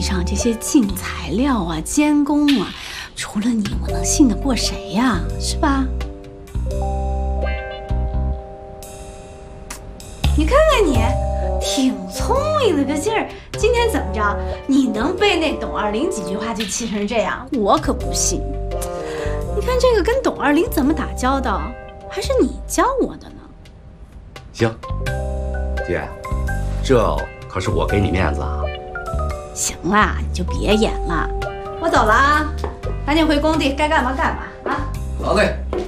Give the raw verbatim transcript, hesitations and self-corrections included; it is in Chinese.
上这些进材料啊、监工啊，除了你，我能信得过谁呀？是吧？你看看你，挺聪明的个劲儿。今天怎么着？你能被那董二零几句话就气成这样？我可不信。你看这个跟董二零怎么打交道，还是你教我的呢。 行，姐，这可是我给你面子啊。 行啦，你就别演了，我走了啊，赶紧回工地，该干嘛干嘛啊。 好嘞。